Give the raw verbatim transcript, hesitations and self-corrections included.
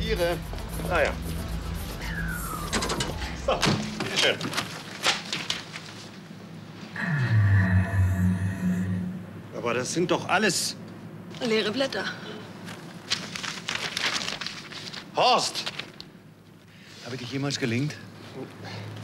Papiere. Ah ja. So, bitteschön. Aber das sind doch alles... Leere Blätter. Horst! Habe ich dich jemals gelingt?